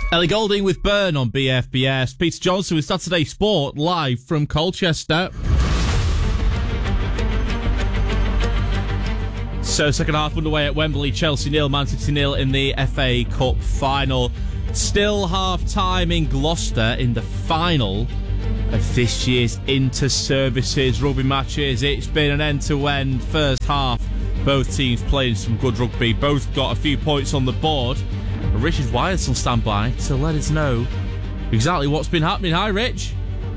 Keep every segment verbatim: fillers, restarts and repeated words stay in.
Ellie Goulding with Burn on B F B S. Peter Johnson with Saturday Sport live from Colchester. So, second half underway at Wembley. Chelsea nil, Man City nil in the F A Cup final. Still half-time in Gloucester in the final of this year's Inter-Services rugby matches. It's been an end-to-end first half. Both teams playing some good rugby. Both got a few points on the board. Richard Wyatt's on standby to let us know exactly what's been happening. Hi, Rich.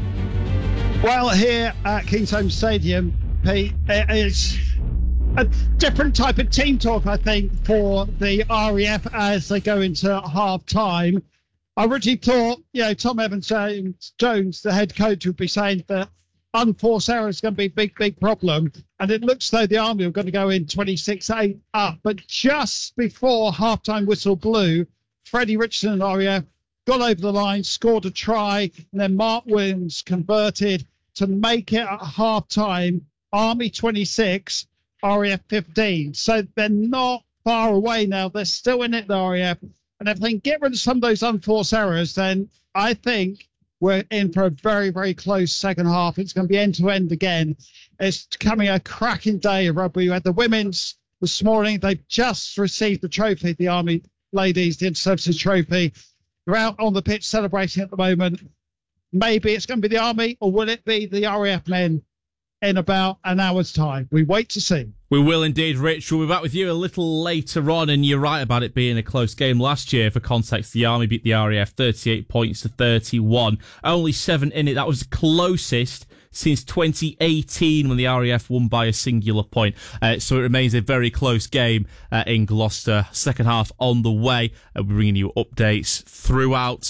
Well, here at Kingsholm Stadium, Pete, it's a different type of team talk, I think, for the R A F as they go into half-time. I originally thought, you know, Tom Evans-Jones, the head coach, would be saying that unforced error is going to be a big, big problem. And it looks though the Army are going to go in twenty-six eight up. But just before half-time whistle blew, Freddie Richardson and R A F got over the line, scored a try, and then Mark Williams converted to make it at half-time. Army twenty-six, R A F fifteen. So they're not far away now. They're still in it, the R A F. And if they can get rid of some of those unforced errors, then I think we're in for a very, very close second half. It's going to be end-to-end again. It's coming a cracking day of rugby. We had the women's this morning. They've just received the trophy, the Army ladies, the Inter-Services trophy. They're out on the pitch celebrating at the moment. Maybe it's going to be the Army, or will it be the R A F men in about an hour's time? We wait to see. We will indeed, Rich. We'll be back with you a little later on, and you're right about it being a close game. Last year, for context, the Army beat the R A F thirty-eight points to thirty-one. Only seven in it. That was the closest since twenty eighteen when the R A F won by a singular point. Uh, so it remains a very close game uh, in Gloucester. Second half on the way. Uh, we're bringing you updates throughout.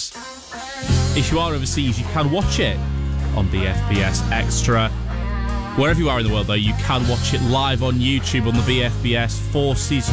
If you are overseas, you can watch it on B F B S Extra. Wherever you are in the world, though, you can watch it live on YouTube on the B F B S Four Seasons